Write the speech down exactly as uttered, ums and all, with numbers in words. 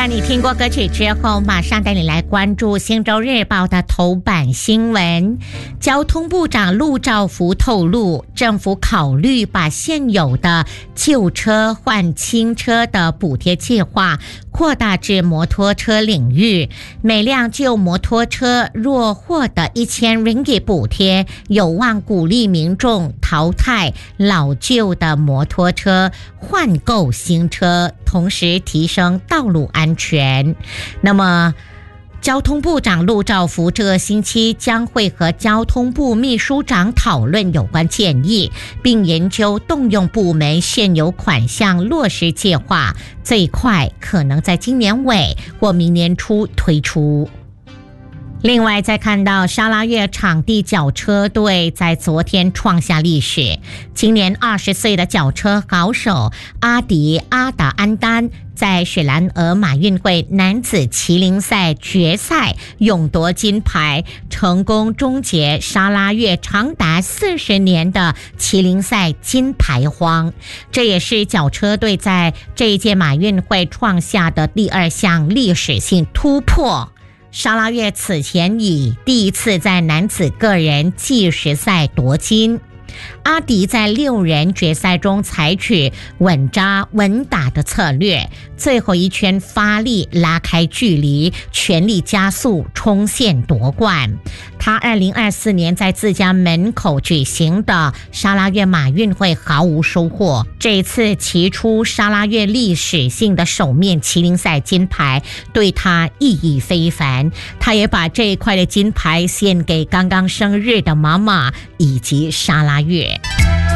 在你听过歌曲之后，马上带你来关注《星洲日报》的头版新闻。交通部长陆兆福透露，政府考虑把现有的旧车换新车的补贴计划扩大至摩托车领域，每辆旧摩托车若获得一千 ringgit 补贴，有望鼓励民众淘汰老旧的摩托车，换购新车，同时提升道路安全。那么交通部长陆兆福这个星期将会和交通部秘书长讨论有关建议，并研究动用部门现有款项落实计划，最快可能在今年尾或明年初推出。另外，再看到沙拉越场地脚车队在昨天创下历史，今年二十岁的脚车好手阿迪阿达安丹在雪兰莪马运会男子麒麟赛决赛勇夺金牌，成功终结沙拉越长达四十年的麒麟赛金牌荒。这也是脚车队在这一届马运会创下的第二项历史性突破。沙拉越此前以第一次在男子个人计时赛夺金。阿迪在六人决赛中采取稳扎稳打的策略，最后一圈发力拉开距离，全力加速冲线夺冠。他二零二四年在自家门口举行的沙拉越马运会毫无收获，这一次骑出沙拉越历史性的首面麒麟赛金牌，对他意义非凡。他也把这一块的金牌献给刚刚生日的妈妈以及沙拉越。